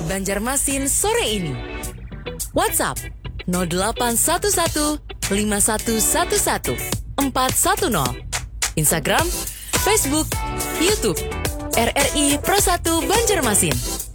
Banjarmasin sore ini. WhatsApp 0811 5111 410. Instagram, Facebook, YouTube, RRI Pro 1 Banjarmasin.